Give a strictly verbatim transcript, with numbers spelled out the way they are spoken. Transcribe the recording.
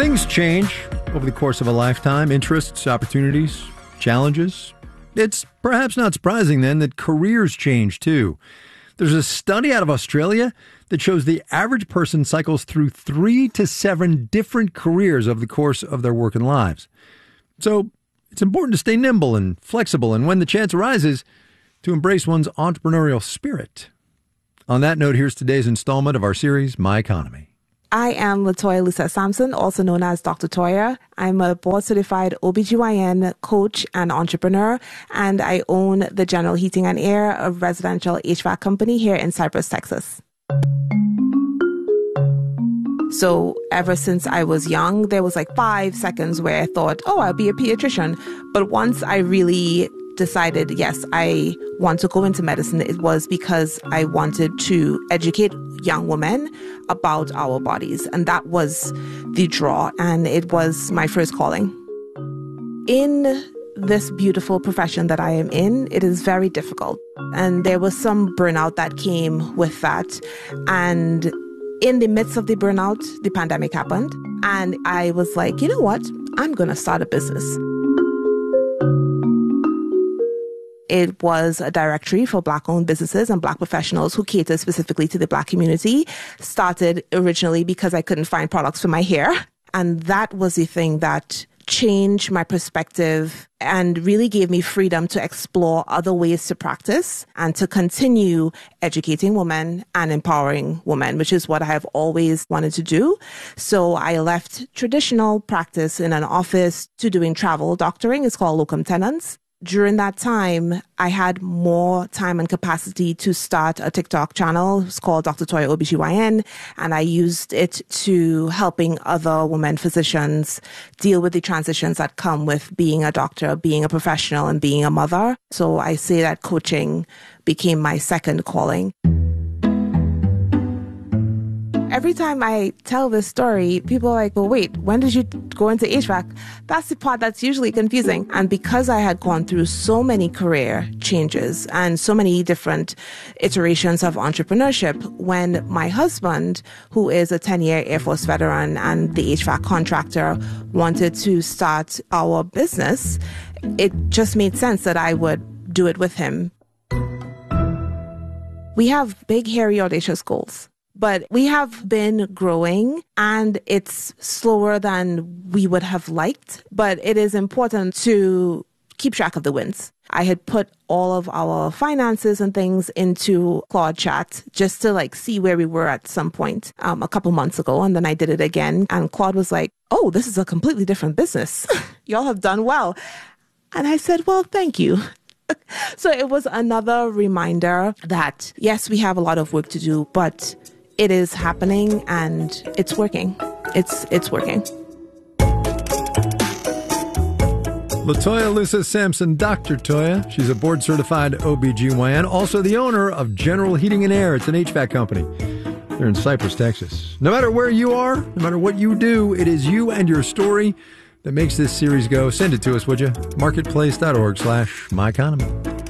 Things change over the course of a lifetime. Interests, opportunities, challenges. It's perhaps not surprising then that careers change too. There's a study out of Australia that shows the average person cycles through three to seven different careers over the course of their working lives. So it's important to stay nimble and flexible, and when the chance arises, to embrace one's entrepreneurial spirit. On that note, here's today's installment of our series, My Economy. I am Latoya Lucet-Sampson, also known as Doctor Toya. I'm a board-certified O B G Y N coach and entrepreneur, and I own the General Heating and Air, a residential H V A C company here in Cypress, Texas. So ever since I was young, there was like five seconds where I thought, oh, I'll be a pediatrician. But once I really decided, yes, I want to go into medicine, it was because I wanted to educate young women about our bodies. And that was the draw. And it was my first calling. In this beautiful profession that I am in, it is very difficult. And there was some burnout that came with that. And in the midst of the burnout, the pandemic happened. And I was like, you know what? I'm going to start a business. It was a directory for Black-owned businesses and Black professionals who cater specifically to the Black community. Started originally because I couldn't find products for my hair. And that was the thing that changed my perspective and really gave me freedom to explore other ways to practice and to continue educating women and empowering women, which is what I have always wanted to do. So I left traditional practice in an office to doing travel doctoring. It's called locum tenens. During that time, I had more time and capacity to start a TikTok channel. It's called Doctor Toya O B G Y N, and I used it to helping other women physicians deal with the transitions that come with being a doctor, being a professional, and being a mother. So I say that coaching became my second calling. Every time I tell this story, people are like, well, wait, when did you go into H V A C? That's the part that's usually confusing. And because I had gone through so many career changes and so many different iterations of entrepreneurship, when my husband, who is a ten-year Air Force veteran and the H V A C contractor, wanted to start our business, it just made sense that I would do it with him. We have big, hairy, audacious goals. But we have been growing, and it's slower than we would have liked. But it is important to keep track of the wins. I had put all of our finances and things into Claude Chat just to like see where we were at some point um, a couple months ago. And then I did it again. And Claude was like, oh, this is a completely different business. Y'all have done well. And I said, well, thank you. So it was another reminder that, yes, we have a lot of work to do, but it is happening and it's working. It's it's working. Latoya Lucet-Sampson, Doctor Toya. She's a board-certified O B G Y N, also the owner of General Heating and Air. It's an H V A C company. They're in Cypress, Texas. No matter where you are, no matter what you do, it is you and your story that makes this series go. Send it to us, would you? marketplace.org slash my economy.